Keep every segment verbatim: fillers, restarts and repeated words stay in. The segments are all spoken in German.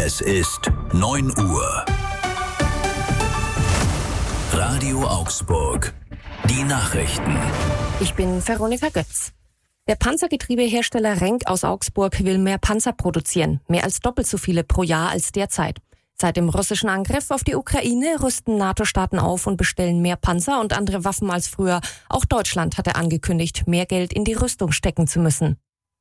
Es ist neun Uhr. Radio Augsburg. Die Nachrichten. Ich bin Veronika Götz. Der Panzergetriebehersteller Renk aus Augsburg will mehr Panzer produzieren. Mehr als doppelt so viele pro Jahr als derzeit. Seit dem russischen Angriff auf die Ukraine rüsten NATO-Staaten auf und bestellen mehr Panzer und andere Waffen als früher. Auch Deutschland hatte angekündigt, mehr Geld in die Rüstung stecken zu müssen.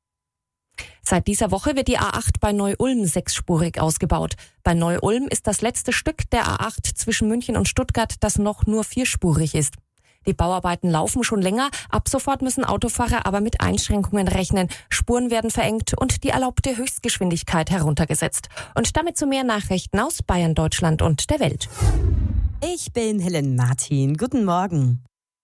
Seit dieser Woche wird die A acht bei Neu-Ulm sechsspurig ausgebaut. Bei Neu-Ulm ist das letzte Stück der A acht zwischen München und Stuttgart, das noch nur vierspurig ist. Die Bauarbeiten laufen schon länger. Ab sofort müssen Autofahrer aber mit Einschränkungen rechnen. Spuren werden verengt und die erlaubte Höchstgeschwindigkeit heruntergesetzt. Und damit zu mehr Nachrichten aus Bayern, Deutschland und der Welt. Ich bin Helen Martin. Guten Morgen.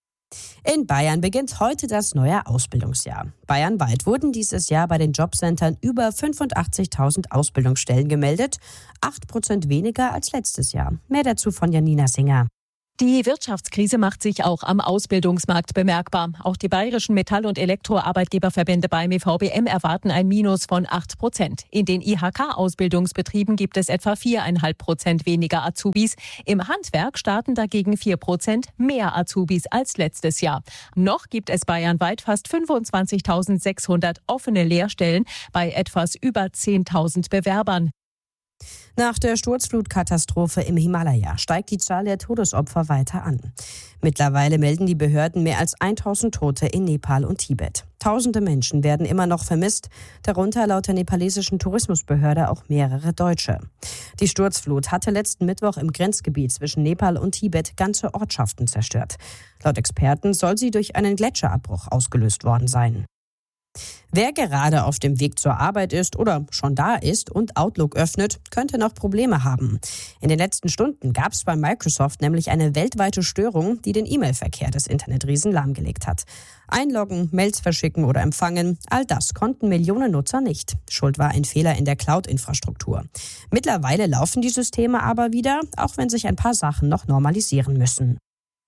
In Bayern beginnt heute das neue Ausbildungsjahr. Bayernweit wurden dieses Jahr bei den Jobcentern über fünfundachtzigtausend Ausbildungsstellen gemeldet. Acht Prozent weniger als letztes Jahr. Mehr dazu von Janina Singer. Die Wirtschaftskrise macht sich auch am Ausbildungsmarkt bemerkbar. Auch die bayerischen Metall- und Elektroarbeitgeberverbände beim E V B M erwarten ein Minus von acht Prozent. In den I H K-Ausbildungsbetrieben gibt es etwa vier Komma fünf Prozent weniger Azubis. Im Handwerk starten dagegen vier Prozent mehr Azubis als letztes Jahr. Noch gibt es bayernweit fast fünfundzwanzigtausendsechshundert offene Lehrstellen bei etwas über zehntausend Bewerbern. Nach der Sturzflutkatastrophe im Himalaya steigt die Zahl der Todesopfer weiter an. Mittlerweile melden die Behörden mehr als tausend Tote in Nepal und Tibet. Tausende Menschen werden immer noch vermisst, darunter laut der nepalesischen Tourismusbehörde auch mehrere Deutsche. Die Sturzflut hatte letzten Mittwoch im Grenzgebiet zwischen Nepal und Tibet ganze Ortschaften zerstört. Laut Experten soll sie durch einen Gletscherabbruch ausgelöst worden sein. Wer gerade auf dem Weg zur Arbeit ist oder schon da ist und Outlook öffnet, könnte noch Probleme haben. In den letzten Stunden gab es bei Microsoft nämlich eine weltweite Störung, die den E-Mail-Verkehr des Internetriesen lahmgelegt hat. Einloggen, Mails verschicken oder empfangen, all das konnten Millionen Nutzer nicht. Schuld war ein Fehler in der Cloud-Infrastruktur. Mittlerweile laufen die Systeme aber wieder, auch wenn sich ein paar Sachen noch normalisieren müssen.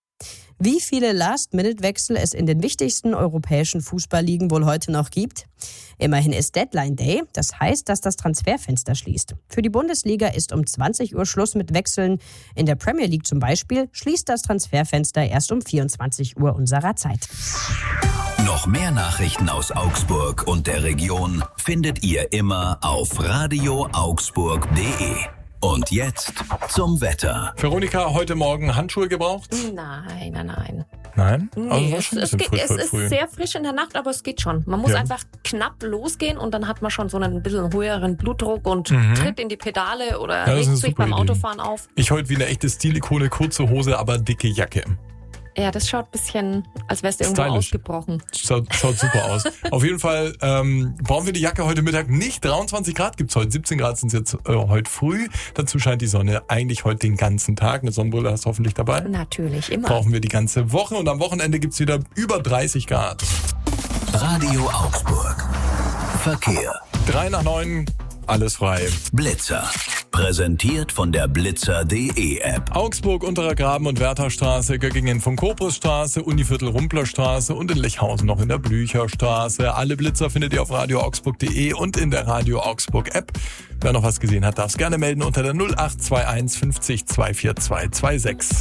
Wie viele Last-Minute-Wechsel es in den wichtigsten europäischen Fußballligen wohl heute noch gibt? Immerhin ist Deadline Day, das heißt, dass das Transferfenster schließt. Für die Bundesliga ist um zwanzig Uhr Schluss mit Wechseln. In der Premier League zum Beispiel schließt das Transferfenster erst um vierundzwanzig Uhr unserer Zeit. Noch mehr Nachrichten aus Augsburg und der Region findet ihr immer auf radio augsburg punkt de. Und jetzt zum Wetter. Veronika, heute Morgen Handschuhe gebraucht? Nein, nein, nein. Nein? Nee, also es, es, geht, frisch, es ist früh. sehr frisch in der Nacht, aber es geht schon. Man muss ja. einfach knapp losgehen und dann hat man schon so einen bisschen höheren Blutdruck und mhm. tritt in die Pedale oder ja, regt sich beim Idee. Autofahren auf. Ich heute wie eine echte Stilikone, kurze Hose, aber dicke Jacke. Ja, das schaut ein bisschen, als wärst du irgendwo Stylisch. ausgebrochen. Schaut, schaut super aus. Auf jeden Fall ähm, brauchen wir die Jacke heute Mittag nicht. dreiundzwanzig Grad gibt's heute, siebzehn Grad sind es jetzt äh, heute früh. Dazu scheint die Sonne eigentlich heute den ganzen Tag. Eine Sonnenbrille hast du hoffentlich dabei. Natürlich, immer. Brauchen wir die ganze Woche und am Wochenende gibt's wieder über dreißig Grad. Radio Augsburg. Verkehr. Drei nach neun, alles frei. Blitzer. Präsentiert von der blitzer punkt de App. Augsburg, Unterer Graben und Wertherstraße, Göggingen von Koprusstraße, Univiertel Rumplerstraße und in Lechhausen noch in der Blücherstraße. Alle Blitzer findet ihr auf radio augsburg punkt de und in der Radio Augsburg App. Wer noch was gesehen hat, darf es gerne melden unter der null acht zwei eins fünfzig zweihundertvierundzwanzig sechsundzwanzig.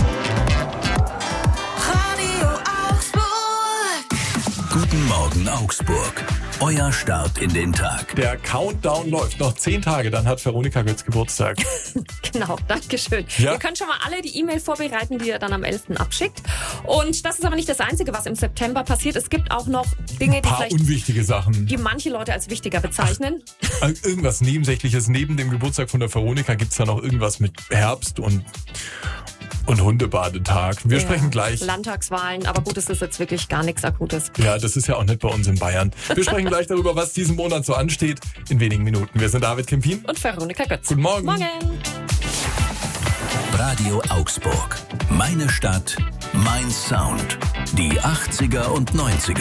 Radio Augsburg. Guten Morgen Augsburg. Euer Start in den Tag. Der Countdown läuft. Noch zehn Tage, dann hat Veronika Götz Geburtstag. Genau, danke schön. Ja? Ihr könnt schon mal alle die E-Mail vorbereiten, die ihr dann am elften abschickt. Und das ist aber nicht das Einzige, was im September passiert. Es gibt auch noch Dinge, Ein die paar vielleicht unwichtige Sachen. die manche Leute als wichtiger bezeichnen. Ach, irgendwas Nebensächliches. Neben dem Geburtstag von der Veronika gibt es da noch irgendwas mit Herbst und Und Hundebadetag. Wir ja, sprechen gleich. Landtagswahlen, aber gut, es ist jetzt wirklich gar nichts Akutes. Ja, das ist ja auch nicht bei uns in Bayern. Wir sprechen gleich darüber, was diesen Monat so ansteht, in wenigen Minuten. Wir sind David Kempin und Veronika Götz. Guten Morgen. Morgen. Radio Augsburg. Meine Stadt, mein Sound. Die achtziger und neunziger.